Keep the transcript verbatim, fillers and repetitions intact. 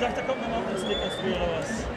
gedacht, da kommt nochmal ein Stick ins Spiel oder was?